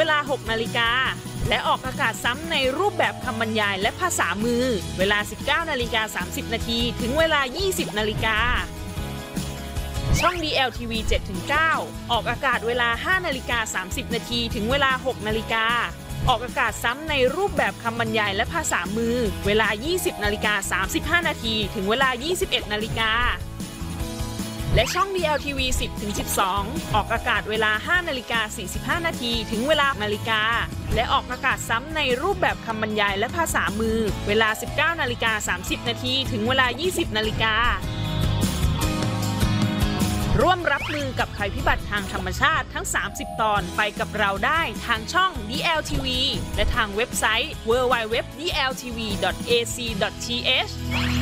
ลา 6 นาฬิกาและออกอากาศซ้ำในรูปแบบคำบรรยายและภาษามือเวลา 19:30 นาทีถึงเวลา 20 นาฬิกาช่อง DLTV 7-9 ออกอากาศเวลา 5:30 นาทีถึงเวลา 6 นาฬิกาออกอากาศซ้ำในรูปแบบคำบรรยายและภาษามือเวลา 20:35 นาทีถึงเวลา 21 นาฬิกาและช่อง DLTV 10-12 ออกอากาศเวลา 5:45 นาทีถึงเวลานาฬิกาและออกอากาศซ้ำในรูปแบบคำบรรยายและภาษามือเวลา 19:30 นาทีถึงเวลา 20 นาฬิการ่วมรับมือกับภัยพิบัติทางธรรมชาติทั้ง 30 ตอนไปกับเราได้ทางช่อง DLTV และทางเว็บไซต์ www.dltv.ac.th